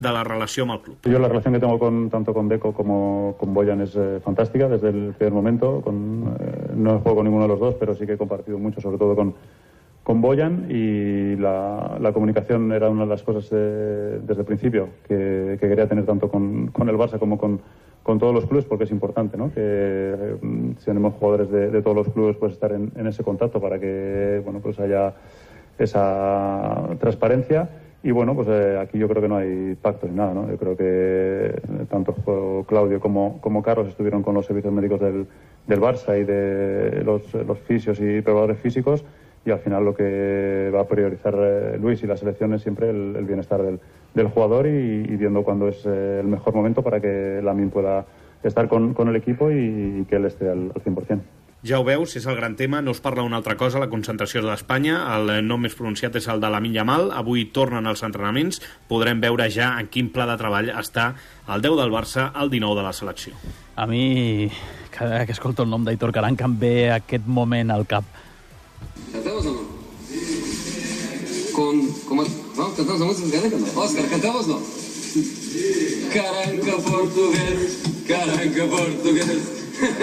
de la relació amb el club. Yo la relación que tengo tanto con Deco como con Boyan es fantástica desde el primer momento. No juego con ninguno de los dos, pero sí que he compartido mucho, sobre todo con Boyan, y la comunicación era una de las cosas desde el principio que quería tener tanto con el Barça como con todos los clubes, porque es importante, ¿no? Que si tenemos jugadores de todos los clubes, pues estar en ese contacto para que pues haya esa transparencia. Y bueno, pues aquí yo creo que no hay pacto ni nada, ¿no? Yo creo que tanto Claudio como Carlos estuvieron con los servicios médicos del Barça y de los fisios y preparadores físicos, y al final lo que va a priorizar Luis y la selección es siempre el bienestar del jugador y viendo cuándo es el mejor momento para que Lamine pueda estar con el equipo y que él esté al 100%. Ja ho veus, és el gran tema, no es parla una altra cosa, la concentració d'Espanya, el nom més pronunciat és el de Lamine Yamal, avui tornen als entrenaments, podrem veure ja en quin pla de treball està el 10 del Barça, el 19 de la selecció. A mi, cada vegada que escolto el nom d'Aitor Caranca em ve aquest moment al cap. ¿Cantamos o no? ¿Vamos, cantamos la música de Caranca? Oscar, ¿cantamos o no? Caranca portugués, Caranca portugués.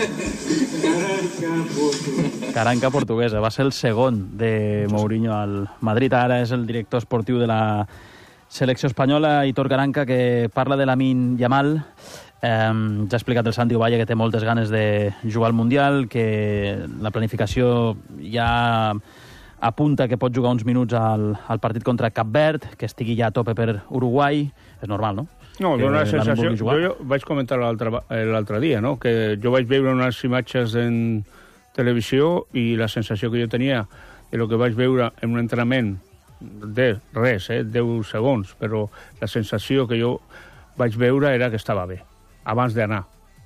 Caranca portuguesa, va ser el segon de Mourinho al Madrid, ara és el director esportiu de la selecció espanyola, Aitor Caranca, que parla de Lamine Yamal. Ja ha explicat el Santi Ovalle que té moltes ganes de jugar al Mundial, que la planificació ja apunta que pot jugar uns minuts al partit contra Cap Verd, que estigui ja a tope per Uruguai. És normal, no? No, dona la sensació... Jo vaig comentar l'altre dia, no? Que jo vaig veure unes imatges en televisió i la sensació que jo tenia de lo que vaig veure en un entrenament de res, 10 segons, però la sensació que jo vaig veure era que estava bé, abans d'anar.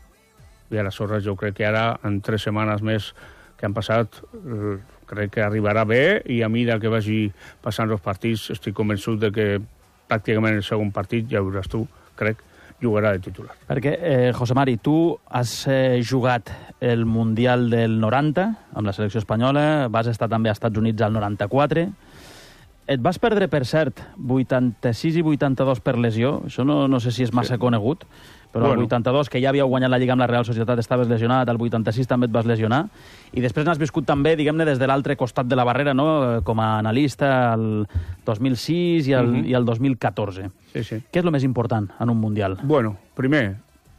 I aleshores jo crec que ara, en 3 setmanes més que han passat, crec que arribarà bé, i a mesura que vagi passant els partits estic convençut de que pràcticament el segon partit, ja veuràs tu, crec, jugarà de titular. Perquè, José Mari, tu has jugat el Mundial del 90 amb la selecció espanyola, vas estar també als Estats Units al 94, et vas perdre, per cert, 86 i 82 per lesió, això no sé si és massa conegut, però el 82, que ja havíeu guanyat la Lliga amb la Real Societat, estaves lesionat, el 86 també et vas lesionar, i després n'has viscut també, diguem-ne, des de l'altre costat de la barrera, no?, com a analista el 2006 i el 2014. Sí, sí. Què és el més important en un Mundial? Bueno, primer,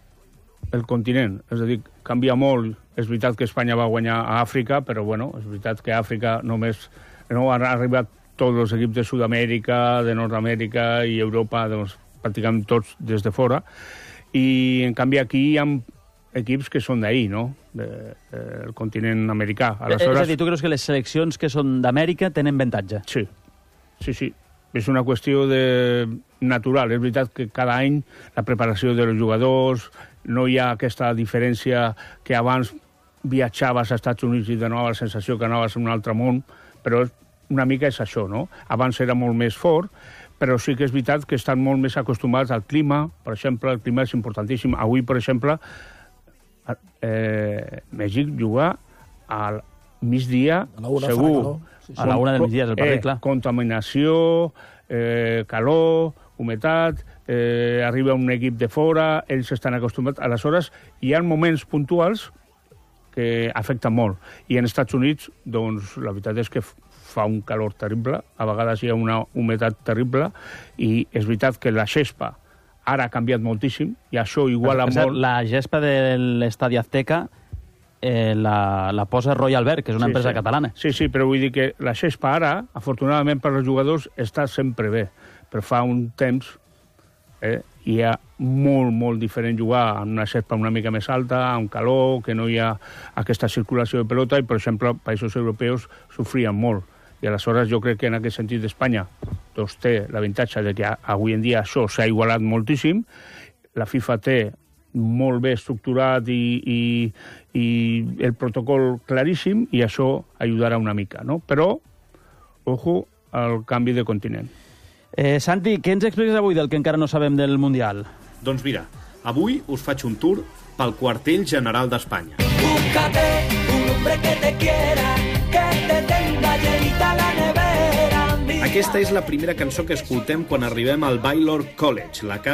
el continent, és a dir, canvia molt. És veritat que Espanya va guanyar a Àfrica, però bueno, és veritat que a Àfrica només no han arribat tots els equips de Sud-amèrica, de Nord-amèrica i Europa, doncs, pràcticament tots des de fora. I, en canvi, aquí hi ha equips que són d'ahir, no?, del continent americà. Aleshores... És a dir, tu creus que les seleccions que són d'Amèrica tenen avantatge? Sí, sí, sí. És una qüestió natural. És veritat que cada any la preparació dels jugadors, no hi ha aquesta diferència que abans viatjaves als Estats Units i de nou la sensació que anaves a un altre món, però una mica és això, no? Abans era molt més fort, però sí que és veritat que estan molt més acostumats al clima. Per exemple, el clima és importantíssim. Avui, per exemple, Mèxic juga al migdia, segur. A la una del migdia és el partit, clar. Contaminació, calor, humitat, arriba un equip de fora, ells estan acostumats. Aleshores, hi ha moments puntuals que afecten molt. I en Estats Units, doncs, la veritat és que fa un calor terrible, a vegades hi ha una humitat terrible, i és veritat que la gespa ara ha canviat moltíssim, i això iguala molt... La gespa de l'Estadi Azteca la posa Royal Berg, que és una empresa catalana. Sí, sí, però vull dir que la gespa ara, afortunadament per als jugadors, està sempre bé. Però fa un temps hi ha molt diferent jugar amb una gespa una mica més alta, amb calor, que no hi ha aquesta circulació de pelota, i, per exemple, països europeus sofrien molt. I aleshores jo crec que en aquest sentit d'Espanya doncs té l'avantatge de que avui en dia això s'ha igualat moltíssim, la FIFA té molt bé estructurat i el protocol claríssim, i això ajudarà una mica, no? Però, ojo, al canvi de continent. Santi, què ens expliques avui del que encara no sabem del Mundial? Doncs mira, avui us faig un tour pel quartel general d'Espanya. Búscate un hombre que te quiera, que te tenga llenita la nevera. Aquesta és la primera cançó que escoltem quan arribem al Baylor College, la